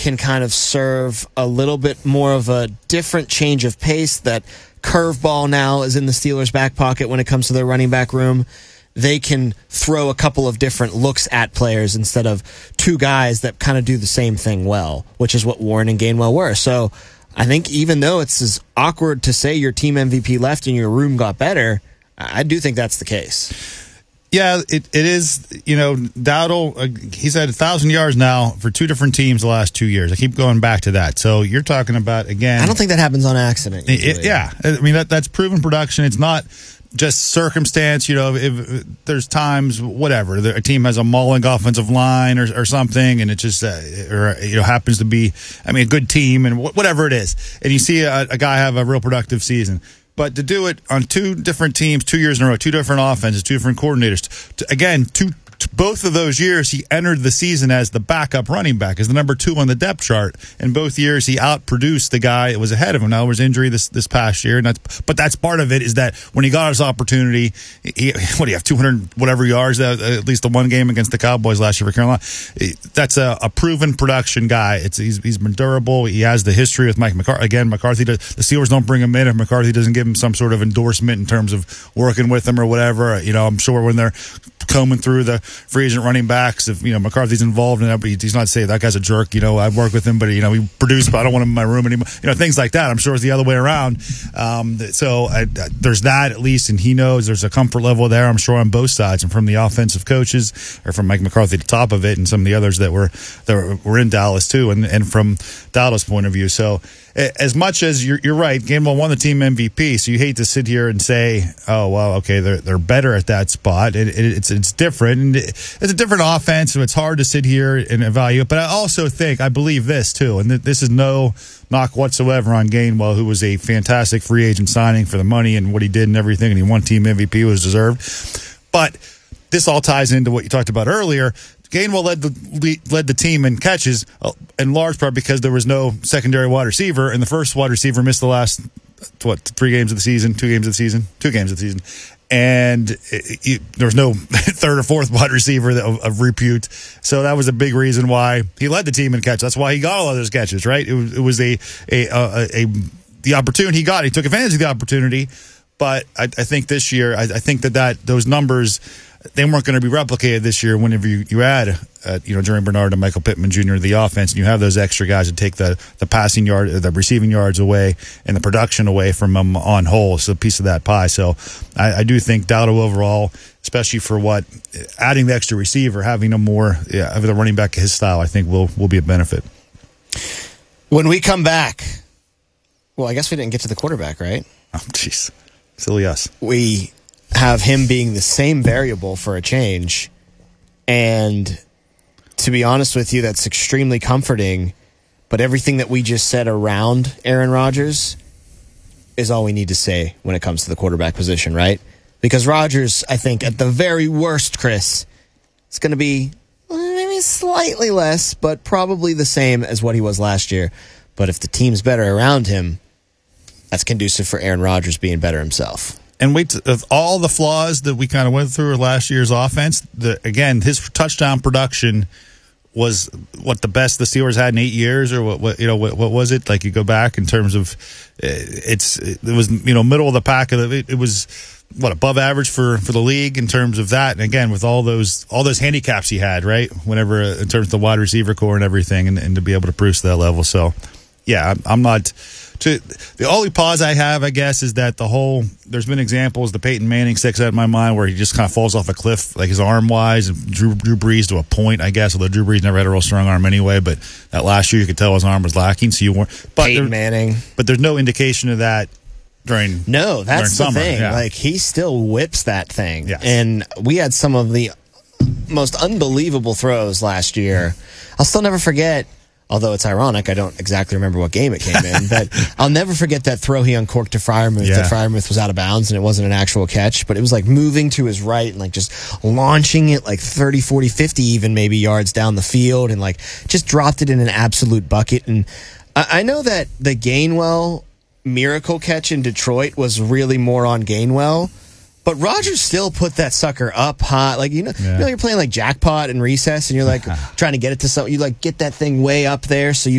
can kind of serve a little bit more of a different change of pace. That curveball now is in the Steelers' back pocket when it comes to their running back room. They can throw a couple of different looks at players instead of two guys that kind of do the same thing well, which is what Warren and Gainwell were. So I think even though it's as awkward to say your team MVP left and your room got better, I do think that's the case. Yeah, it is. Dowdle, he's had 1,000 yards now for two different teams the last 2 years. I keep going back to that. So you're talking about, again... I don't think that happens on accident. Yeah. I mean, that's proven production. It's not just circumstance. If there's times, whatever, a team has a mauling offensive line or something, and it just happens to be, a good team, and whatever it is. And you see a guy have a real productive season. But to do it on two different teams, 2 years in a row, two different offenses, two different coordinators, both of those years, he entered the season as the backup running back, as the number 2 on the depth chart. In both years, he outproduced the guy that was ahead of him. Now, there was injury this past year, but that's part of it, is that when he got his opportunity, he have 200 whatever yards, at least the one game against the Cowboys last year for Carolina. That's a proven production guy. He's been durable. He has the history with Mike McCarthy. Again, McCarthy, the Steelers don't bring him in if McCarthy doesn't give him some sort of endorsement in terms of working with him or whatever. I'm sure when they're combing through the free agent running backs, if McCarthy's involved in that, but he's not saying that guy's a jerk. I work with him, but he produced, but I don't want him in my room anymore. Things like that. I'm sure it's the other way around. So there's that at least, and he knows there's a comfort level there, I'm sure, on both sides, and from the offensive coaches, or from Mike McCarthy at the top of it, and some of the others that were in Dallas too, and from Dallas' point of view. So as much as you're right, Gainwell won the team MVP, so you hate to sit here and say, oh well, okay, they're better at that spot. It's different, and it's a different offense, so it's hard to sit here and evaluate. But I believe this too, and this is no knock whatsoever on Gainwell, who was a fantastic free agent signing for the money and what he did and everything, and he won team MVP, was deserved. But this all ties into what you talked about earlier. Gainwell led the team in catches in large part because there was no secondary wide receiver, and the first wide receiver missed the last 2 games of the season, and there was no third or fourth wide receiver of repute. So that was a big reason why he led the team in catches. That's why he got all of those catches, right? It was the opportunity he got. He took advantage of the opportunity. But I think this year, I think that those numbers, they weren't going to be replicated this year whenever you add, Jerry Bernard and Michael Pittman Jr. to the offense, and you have those extra guys to take the passing yard, the receiving yards away, and the production away from them on whole. So a piece of that pie. So I do think Dowdle overall, especially for adding the extra receiver, having a more of the running back his style, I think will be a benefit. When we come back, well, I guess we didn't get to the quarterback, right? Oh, jeez. Silly us. We have him being the same variable for a change. And to be honest with you, that's extremely comforting. But everything that we just said around Aaron Rodgers is all we need to say when it comes to the quarterback position, right? Because Rodgers, I think, at the very worst, Chris, it's going to be maybe slightly less, but probably the same as what he was last year. But if the team's better around him, that's conducive for Aaron Rodgers being better himself. And of all the flaws that we kind of went through last year's offense, again, his touchdown production was the best the Steelers had in 8 years, or what was it? Like, you go back in terms of it was middle of the pack. It was above average for the league in terms of that. And again, with all those handicaps he had, right? Whenever in terms of the wide receiver core and everything, and to be able to produce that level. So yeah, I'm not. The only pause I have, I guess, is that there's been examples, the Peyton Manning sticks out in my mind, where he just kind of falls off a cliff, like his arm-wise, and Drew Brees to a point, I guess, although Drew Brees never had a real strong arm anyway, but that last year you could tell his arm was lacking, so you weren't... Peyton Manning. But there's no indication of that during No, that's during the summer. thing. Yeah. Like, he still whips that thing. Yes. And we had some of the most unbelievable throws last year. I'll still never forget... Although it's ironic, I don't exactly remember what game it came in, but I'll never forget that throw he uncorked to Freiermuth. Yeah. That Freiermuth was out of bounds, and it wasn't an actual catch, but it was like moving to his right and like just launching it like 30, 40, 50 even maybe yards down the field, and like just dropped it in an absolute bucket. And I know that the Gainwell miracle catch in Detroit was really more on Gainwell, but Rodgers still put that sucker up high. Like, you're playing like jackpot and recess, and you're like trying to get it to something. You like get that thing way up there so you